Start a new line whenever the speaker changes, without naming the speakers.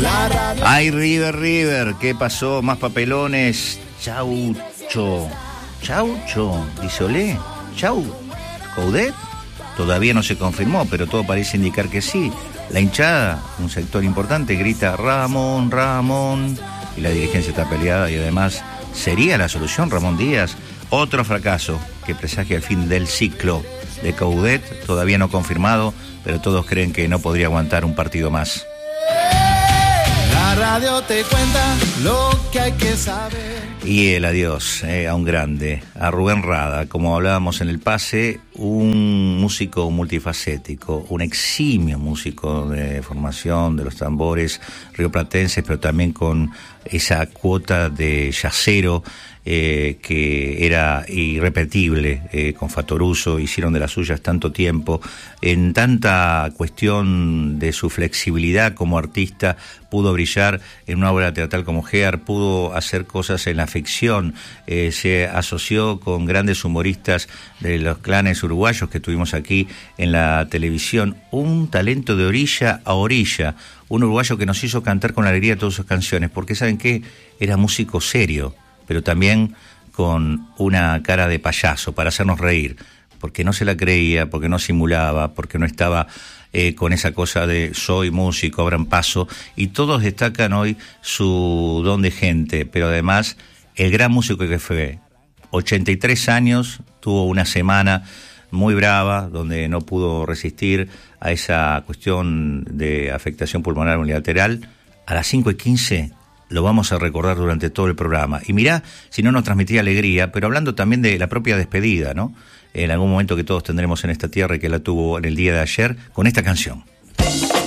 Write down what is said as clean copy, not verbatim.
Ay, River, ¿qué pasó? Más papelones. Chaucho, dice Olé. Chau, Coudet. Todavía no se confirmó, pero todo parece indicar que sí. La hinchada, un sector importante, grita Ramón, Ramón. Y la dirigencia está peleada y además, ¿sería la solución Ramón Díaz? Otro fracaso que presagia el fin del ciclo de Coudet, todavía no confirmado, pero todos creen que no podría aguantar un partido más.
La radio te cuenta lo que hay que saber.
Y el adiós a un grande, a Rubén Rada, como hablábamos en el pase, un músico multifacético, un eximio músico de formación de los tambores rioplatenses, pero también con esa cuota de yacero que era irrepetible. Con Fattoruso hicieron de las suyas tanto tiempo. En tanta cuestión de su flexibilidad como artista, pudo brillar en una obra teatral como Gear, pudo hacer cosas en la ficción, se asoció con grandes humoristas de los clanes uruguayos que tuvimos aquí en la televisión. Un talento de orilla a orilla, un uruguayo que nos hizo cantar con alegría todas sus canciones, porque ¿saben qué? Era músico serio, pero también con una cara de payaso para hacernos reír, porque no se la creía, porque no simulaba, porque no estaba con esa cosa de soy músico, abran paso, y todos destacan hoy su don de gente, pero además el gran músico que fue. 83 años, tuvo una semana muy brava, donde no pudo resistir a esa cuestión de afectación pulmonar unilateral. A las 5:15 lo vamos a recordar durante todo el programa. Y mirá, si no nos transmitía alegría, pero hablando también de la propia despedida, ¿no? En algún momento que todos tendremos en esta tierra y que la tuvo en el día de ayer, con esta canción.